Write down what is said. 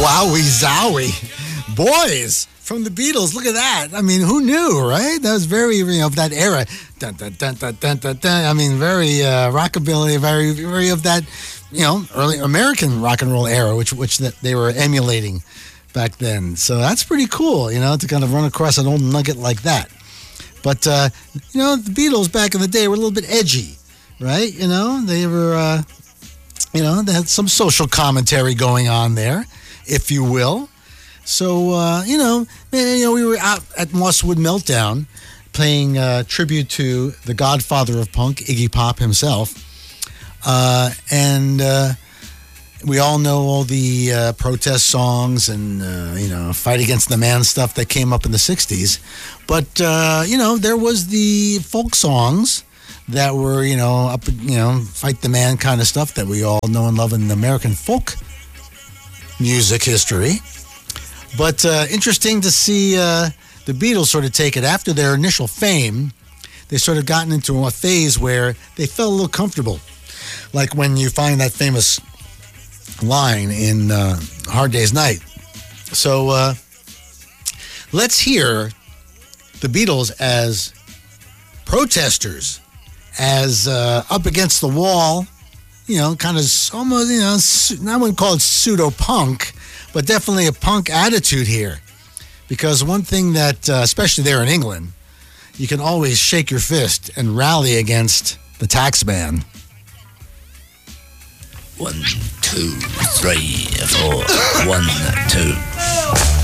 Wowie zowie. Boys from the Beatles. Look at that. I mean, who knew, right? That was very, of that era. Dun, dun, dun, dun, dun, dun, dun. I mean, very rockabilly, very of that, early American rock and roll era, which that they were emulating back then. So that's pretty cool, to kind of run across an old nugget like that. But, the Beatles back in the day were a little bit edgy, right? They were, they had some social commentary going on there, if you will. So, we were out at Mosswood Meltdown playing tribute to the godfather of punk, Iggy Pop himself. And we all know all the protest songs and, fight against the man stuff that came up in the 60s. But, there was the folk songs that were, fight the man kind of stuff that we all know and love in American folk music history. But interesting to see the Beatles sort of take it after their initial fame. They sort of gotten into a phase where they felt a little comfortable. Like when you find that famous line in Hard Day's Night. So let's hear the Beatles as protesters, as up against the wall, kind of almost, I wouldn't call it pseudo-punk, but definitely a punk attitude here. Because one thing that, especially there in England, you can always shake your fist and rally against the tax man. 1, 2, 3, 4. 1, 2.